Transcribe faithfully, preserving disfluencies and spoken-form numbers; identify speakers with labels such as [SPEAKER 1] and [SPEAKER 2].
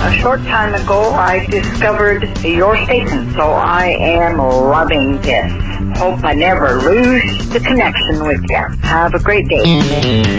[SPEAKER 1] A short time ago, I discovered your station, so I am loving this. Hope I never lose the connection with you. Have a great day.